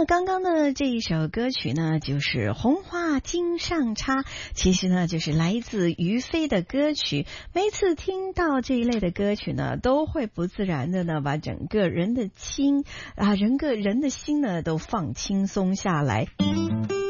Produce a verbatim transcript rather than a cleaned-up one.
那刚刚呢这一首歌曲呢就是《红花襟上插》，其实呢就是来自于飞的歌曲。每次听到这一类的歌曲呢，都会不自然的呢把整个人的心啊，人个人的心呢都放轻松下来。